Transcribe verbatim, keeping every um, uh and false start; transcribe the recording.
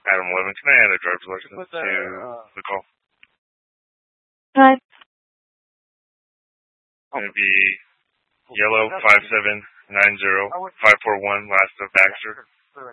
Adam eleven, can I add a driver's license to uh, the call? Hi. It's going to be yellow five seven nine zero five four one, last of Baxter.